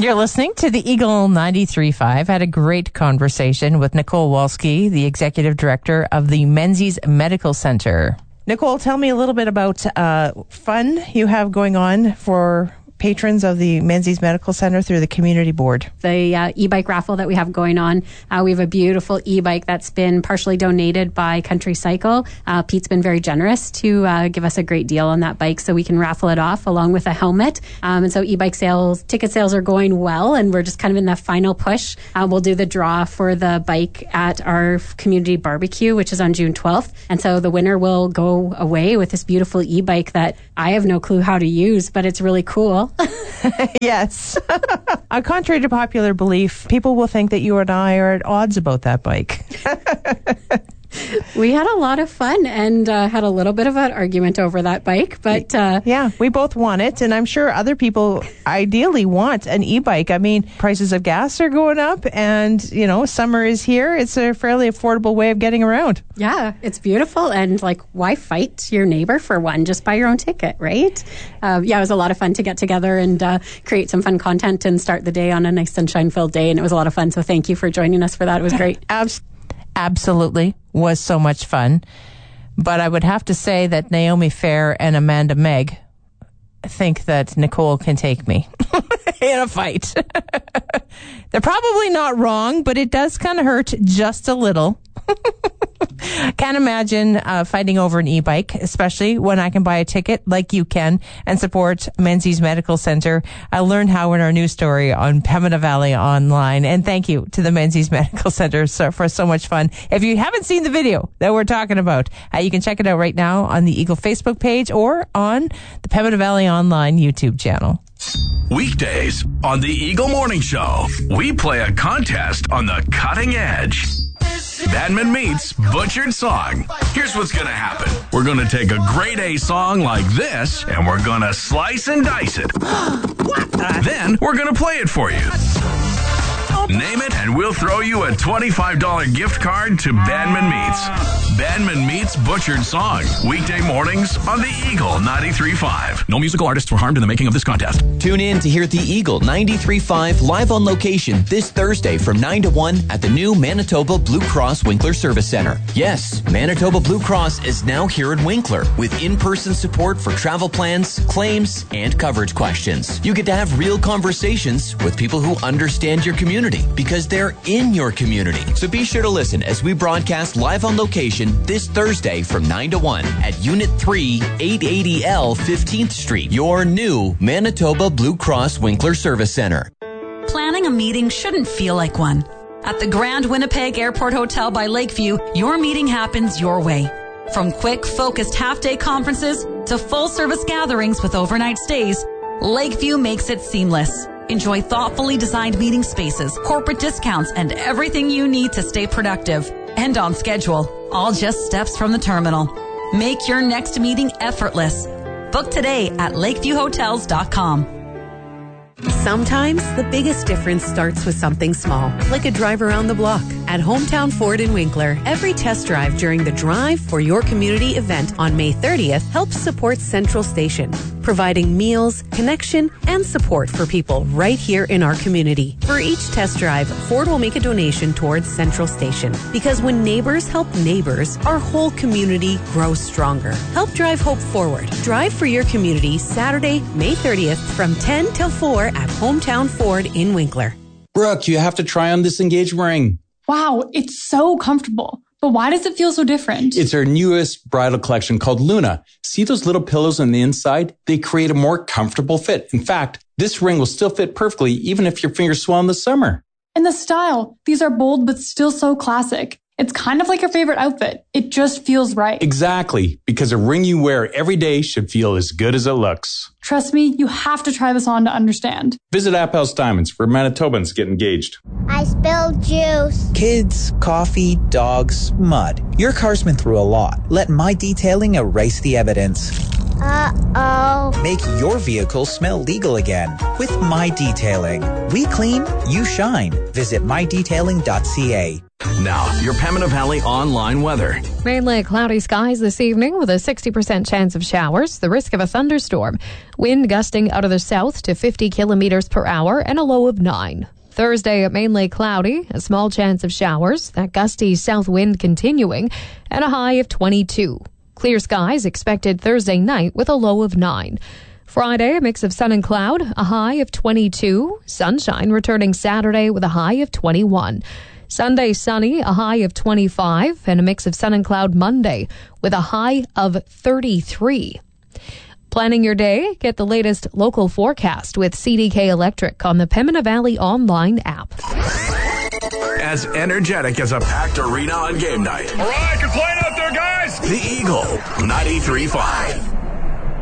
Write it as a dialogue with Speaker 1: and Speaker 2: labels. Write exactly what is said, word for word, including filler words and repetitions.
Speaker 1: You're listening to the Eagle ninety-three point five. I had a great conversation with Nicole Walski, the Executive Director of the Menzies Medical Center. Nicole, tell me a little bit about uh, fun you have going on for patrons of the Menzies Medical Center through the community board.
Speaker 2: The uh, e-bike raffle that we have going on, uh, we have a beautiful e-bike that's been partially donated by Country Cycle. Uh, Pete's been very generous to uh, give us a great deal on that bike so we can raffle it off along with a helmet. Um, and so e-bike sales, ticket sales are going well, and we're just kind of in the final push. Uh, we'll do the draw for the bike at our community barbecue, which is on June twelfth. And so the winner will go away with this beautiful e-bike that I have no clue how to use, but it's really cool.
Speaker 1: Yes. uh, contrary to popular belief, people will think that you and I are at odds about that bike.
Speaker 2: We had a lot of fun and uh, had a little bit of an argument over that bike, but uh,
Speaker 1: yeah, we both want it, and I'm sure other people ideally want an e-bike. I mean, prices of gas are going up, and you know, summer is here. It's a fairly affordable way of getting around.
Speaker 2: Yeah, it's beautiful, and like, why fight your neighbor for one? Just buy your own ticket, right? Uh, yeah, it was a lot of fun to get together and uh, create some fun content and start the day on a nice sunshine-filled day, and it was a lot of fun. So thank you for joining us for that. It was great.
Speaker 1: Absolutely. Absolutely was so much fun. But I would have to say that Naomi Fair and Amanda Meg think that Nicole can take me in a fight. They're probably not wrong, but it does kind of hurt just a little. Can't imagine uh, fighting over an e-bike, especially when I can buy a ticket like you can and support Menzies Medical Center. I learned how in our news story on Pembina Valley Online. And thank you to the Menzies Medical Center so, for so much fun. If you haven't seen the video that we're talking about, uh, you can check it out right now on the Eagle Facebook page or on the Pembina Valley Online YouTube channel.
Speaker 3: Weekdays on the Eagle Morning Show, we play a contest on the cutting edge. Badman meets Butchered Song. Here's what's going to happen. We're going to take a grade A song like this, and we're going to slice and dice it. Then we're going to play it for you. Name it, and we'll throw you a twenty-five dollars gift card to Badman Meets. Badman Meets Butchered Song. Weekday mornings on the Eagle ninety-three point five. No musical artists were harmed in the making of this contest.
Speaker 4: Tune in to hear the Eagle ninety-three point five live on location this Thursday from nine to one at the new Manitoba Blue Cross Winkler Service Center. Yes, Manitoba Blue Cross is now here in Winkler with in-person support for travel plans, claims, and coverage questions. You get to have real conversations with people who understand your community because they're in your community. So be sure to listen as we broadcast live on location this Thursday from nine to one at Unit three, eight eighty L fifteenth Street, your new Manitoba Blue Cross Winkler Service Center.
Speaker 5: Planning a meeting shouldn't feel like one. At the Grand Winnipeg Airport Hotel by Lakeview, your meeting happens your way. From quick, focused half-day conferences to full-service gatherings with overnight stays, Lakeview makes it seamless. Enjoy thoughtfully designed meeting spaces, corporate discounts, and everything you need to stay productive and on schedule, all just steps from the terminal. Make your next meeting effortless. Book today at lakeview hotels dot com.
Speaker 6: Sometimes the biggest difference starts with something small, like a drive around the block. At Hometown Ford in Winkler, every test drive during the Drive for Your Community event on May thirtieth helps support Central Station, providing meals, connection, and support for people right here in our community. For each test drive, Ford will make a donation towards Central Station, because when neighbors help neighbors, our whole community grows stronger. Help drive hope forward. Drive for Your Community Saturday, May thirtieth from ten till four at Hometown Ford in Winkler.
Speaker 7: Brooke, you have to try on this engagement ring.
Speaker 8: Wow, it's so comfortable. But why does it feel so different?
Speaker 7: It's our newest bridal collection called Luna. See those little pillows on the inside? They create a more comfortable fit. In fact, this ring will still fit perfectly even if your fingers swell in the summer.
Speaker 8: And the style. These are bold but still so classic. It's kind of like your favorite outfit. It just feels right.
Speaker 7: Exactly, because a ring you wear every day should feel as good as it looks.
Speaker 8: Trust me, you have to try this on to understand.
Speaker 7: Visit Appel's Diamonds, where Manitobans get engaged.
Speaker 9: I spilled juice.
Speaker 10: Kids, coffee, dogs, mud. Your car's been through a lot. Let my detailing erase the evidence.
Speaker 9: Uh-oh.
Speaker 10: Make your vehicle smell legal again with My Detailing. We clean, you shine. Visit my detailing dot c a.
Speaker 3: Now, your Pembina Valley online weather.
Speaker 11: Mainly cloudy skies this evening with a sixty percent chance of showers, the risk of a thunderstorm. Wind gusting out of the south to fifty kilometers per hour and a low of nine. Thursday, mainly cloudy, a small chance of showers, that gusty south wind continuing, and a high of twenty-two. Clear skies expected Thursday night with a low of nine. Friday, a mix of sun and cloud, a high of twenty-two. Sunshine returning Saturday with a high of twenty-one. Sunday, sunny, a high of twenty-five, and a mix of sun and cloud Monday with a high of thirty-three. Planning your day, get the latest local forecast with C D K Electric on the Pembina Valley online app.
Speaker 3: As energetic as a packed arena on game night.
Speaker 12: All right, you're playing out there, guys.
Speaker 3: The Eagle, ninety-three point five.